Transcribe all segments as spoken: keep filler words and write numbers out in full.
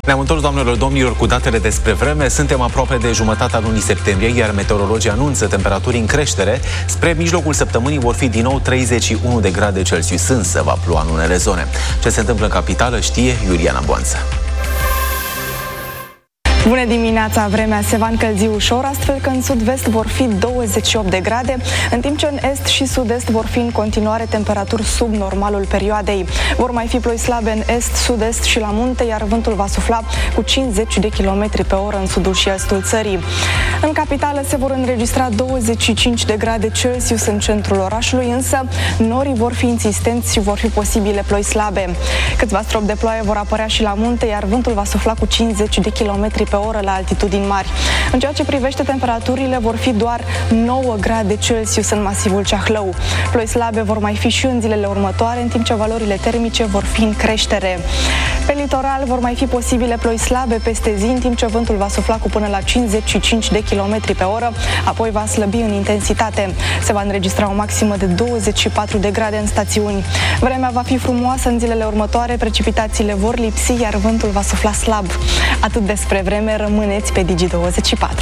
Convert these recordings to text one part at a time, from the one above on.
Ne-am întors, doamnelor, domnilor, cu datele despre vreme. Suntem aproape de jumătatea lunii septembrie, iar meteorologii anunță temperaturi în creștere. Spre mijlocul săptămânii vor fi din nou treizeci și unu de grade Celsius, însă va ploua în unele zone. Ce se întâmplă în capitală știe Iuliana Boanță. Bună dimineața! Vremea se va încălzi ușor, astfel că în sud-vest vor fi douăzeci și opt de grade, în timp ce în est și sud-est vor fi în continuare temperaturi sub normalul perioadei. Vor mai fi ploi slabe în est, sud-est și la munte, iar vântul va sufla cu cincizeci de kilometri pe oră în sudul și estul țării. În capitală se vor înregistra douăzeci și cinci de grade Celsius în centrul orașului, însă norii vor fi insistenți și vor fi posibile ploi slabe. Câțiva stropi de ploaie vor apărea și la munte, iar vântul va sufla cu cincizeci de kilometri pe oră la altitudini mari. În ceea ce privește temperaturile, vor fi doar nouă grade Celsius în masivul Ceahlău. Ploi slabe vor mai fi și în zilele următoare, în timp ce valorile termice vor fi în creștere. Pe litoral vor mai fi posibile ploi slabe peste zi, în timp ce vântul va sufla cu până la cincizeci și cinci de kilometri pe oră, apoi va slăbi în intensitate. Se va înregistra o maximă de douăzeci și patru de grade în stațiuni. Vremea va fi frumoasă în zilele următoare, precipitațiile vor lipsi, iar vântul va sufla slab. Atât despre vreme, rămâneți pe Digi douăzeci și patru.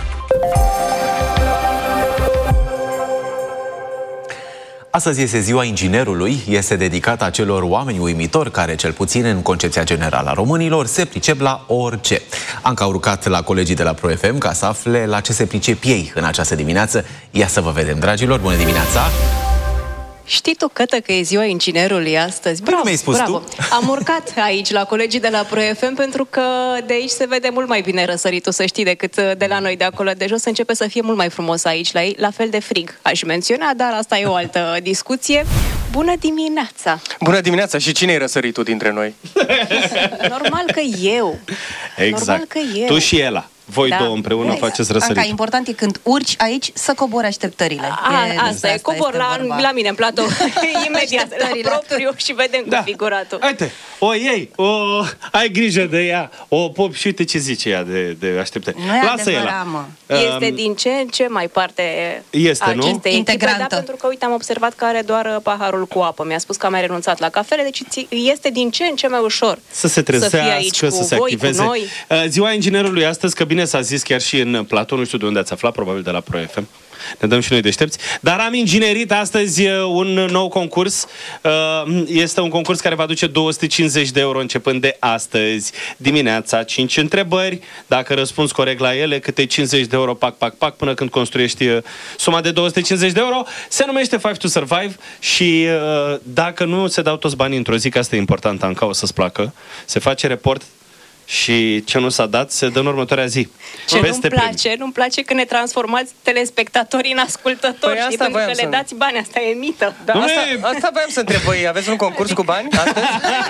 Astăzi este ziua inginerului, este dedicată acelor oameni uimitori care, cel puțin în concepția generală a românilor, se pricep la orice. Anca a urcat la colegii de la Pro F M ca să afle la ce se pricep ei în această dimineață. Ia să vă vedem, dragilor, bună dimineața! Știi tu, Cătă, că e ziua inginerului astăzi? Bravo, mi-ai spus bravo. tu? Am urcat aici la colegii de la Pro F M pentru că de aici se vede mult mai bine răsăritul, să știi, decât de la noi de acolo de jos. Începe să fie mult mai frumos aici la ei, la fel de frig, aș menționa, dar asta e o altă discuție. Bună dimineața! Bună dimineața! Și cine e răsăritul dintre noi? Normal că eu. Exact. Normal că eu. Tu și Ela. Voi Da. două împreună Exact. faceți răsărit. Anca, important e când urci aici să cobori așteptările. A, E, asta e, cobor la, la mine în platou imediat, la Așteptările. propriu și vedem Da. cu figuratul. Uite, o iei, o, ai grijă de ea, o pop și uite ce zice ea de, de așteptări. Nu e Lasă adevărat, Ela. mă. Este Um, din ce în ce mai parte Este, a nu? acestei echipe, Integrantă. da, pentru că, uite, am observat că are doar uh, paharul cu apă. Mi-a spus că a mai renunțat la cafele, deci ți- este din ce în ce mai ușor Să se trezească, să fie aici cu să se voi, activeze. cu noi. Uh, Ziua inginerului astăzi, că bine s-a zis chiar și în platou, nu știu de unde ați aflat, probabil de la Pro F M. Ne dăm și noi deștepți. Dar am inginerit astăzi uh, un nou concurs. Uh, Este un concurs care va aduce două sute cincizeci de euro începând de astăzi dimineața. cinci întrebări. Dacă răspunzi corect la ele, câte cincizeci de euro, pac, pac, pac, până când construiești uh, suma de două sute cincizeci de euro. Se numește Five to Survive și uh, dacă nu se dau toți banii într-o zi, că asta e important, Anca, o să-ți placă, se face report și ce nu s-a dat se dă în următoarea zi. Ce nu-mi Peste place, premii. nu-mi place că ne transformați telespectatorii în ascultători, Păi știi, asta pentru că voiam le să- dați bani, asta e mită. Da, Nu asta, e- asta voiam să întreb. Voi aveți un concurs cu bani astăzi?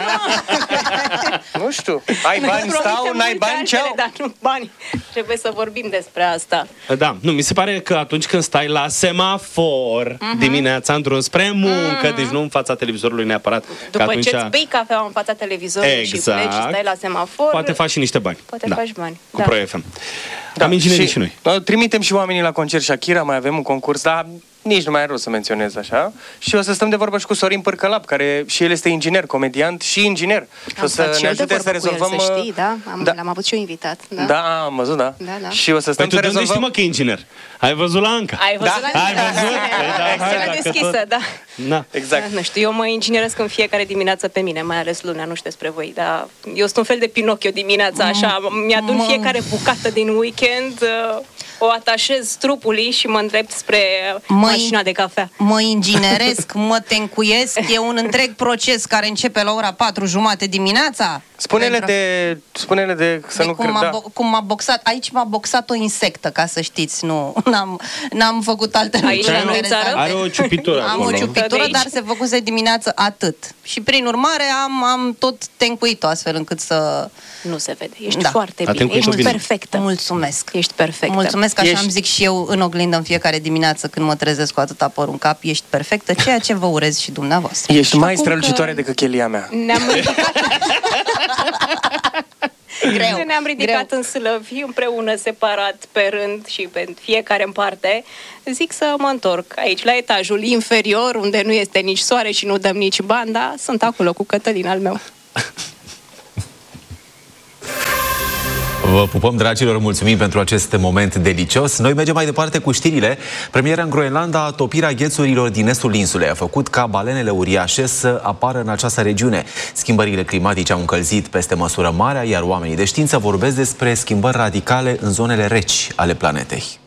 Nu știu. Ai Noi bani, stau, promitem n-ai multe bani, altele, ceau? dar nu bani. Trebuie să vorbim despre asta. Da, nu, mi se pare că atunci când stai la semafor Mhm. dimineața în drum spre muncă, deci nu în fața televizorului neapărat, După că atunci ce îți bei cafea în fața televizorului Exact. și pleci și stai la semafor, poate faci și niște bani. Poate da. faci bani, Cu da. Pro F M. Am inginerit și noi. uh, Trimitem și oamenii la concert Shakira, mai avem un concurs, dar nici nu mai are rost să menționez așa. Și o să stăm de vorbă și cu Sorin Pârcălap, care și el este inginer, comediant și inginer. Și Am o să stat și ne eu de ajute să vorbă cu el, rezolvăm... să uh, știi, da? Am, da. L-am avut și eu invitat. Da, Da, am văzut, da. Da, da. Și o să stăm Păi tu să de unde știi, rezolvăm... mă, că e inginer? Ai văzut la Anca? Ai văzut Da. la Ai văzut? Păi da, hai, Excelent dacă deschisă, tot- da. Da. Exact. Nu știu, eu mă ingineresc în fiecare dimineață pe mine, mai ales lunea, nu știu despre voi, dar eu sunt un fel de Pinocchio dimineața, așa, mi-adun mă- fiecare bucată din weekend, uh, o atașez trupului și mă îndrept spre Mă mașina de cafea. Mă ingineresc, mă tencuiesc, e un întreg proces care începe la ora patru jumate dimineața. Spune-le Pentru- de... Spune-le de... Să de nu cum, cred, m-a da. bo- cum m-a boxat, aici m-a boxat o insectă, ca să știți, nu, n-am, n-am făcut alte Aici, lucruri la noi în țară? interesante. Are o ciupitură Am acolo. o De ciupitură, aici. dar se făcuse dimineață atât. Și prin urmare am, am tot tencuit-o astfel încât să... Nu se vede, ești Da. foarte A bine, tencuit-o ești bine. perfectă. Mulțumesc. Ești perfectă. Mulțumesc, așa Ești- îmi zic și eu în oglindă în fiecare dimineață când mă trezesc cu atâta păr în cap. Ești perfectă, ceea ce vă urez și dumneavoastră. Ești mai acum strălucitoare că- decât chelia mea. Ne-am ridicat... Greu, Ne-am ridicat greu. în sâlăvi împreună, separat, pe rând și pe fiecare în parte. Zic să mă întorc aici, la etajul inferior, unde nu este nici soare și nu dăm nici bani, dar sunt acolo cu Cătălin al meu. Vă pupăm, dragilor, mulțumim pentru acest moment delicios. Noi mergem mai departe cu știrile. Premiera în Groenlanda, topirea ghețurilor din estul insulei a făcut ca balenele uriașe să apară în această regiune. Schimbările climatice au încălzit peste măsură marea, iar oamenii de știință vorbesc despre schimbări radicale în zonele reci ale planetei.